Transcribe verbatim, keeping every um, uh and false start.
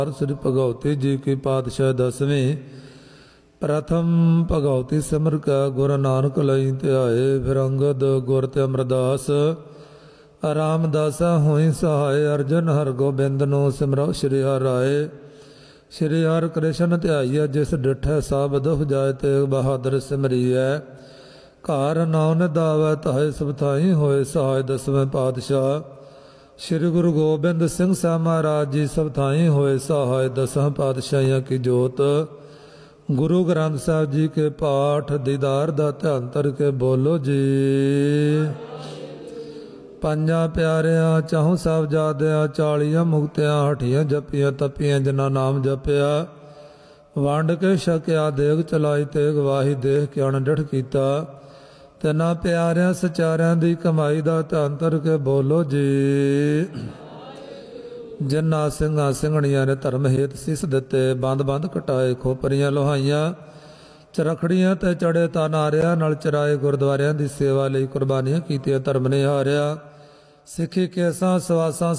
श्री भगवती जी की पातशाह दसवीं। प्रथम भगवती सिमर कै गुरु नानक लई ध्याए। फिर अंगद गुर ते अमरदास रामदास होई सहाय। अर्जन हर गोबिंद नो सिमरो श्री हर राय। श्री हर कृष्ण ध्याइया जिस डिठै साबद हो जाए ते बहादुर सिमरियै। कार नाम दावै तहे सब थाई होए सहाय। दसवें पातशाह श्री गुरु गोबिंद सिंह साहब महाराज जी सब थाई होए सहाय। दसां पातशाहियां की जोत गुरु ग्रंथ साहब जी के पाठ दीदार दा ध्यान धर के बोलो जी। पंजा प्यारियां चाहूं साहबजादियां चालियां मुक्तियां हठियां जपियां तपियां जिन्ना नाम जपिया। वंड के छकिया देग चलाई तेग वाही देख के अणडठ कीता। तिना प्यारियां सचारियां दी कमाई दा ध्यान धर के बोलो जी। जिन्ना ਸਿੰਘਾਂ ਸਿੰਘਣੀਆਂ ने धर्म हेत सीस दिते। बंद बंद कटाए खोपरियां लोहाइयां। चरखड़ियां ते चढ़े ता नारियां नाल चराए। गुरुद्वारियां दी सेवा लई कुर्बानियां कीतियां धर्म ने हारिया। सिखी केसां सवासां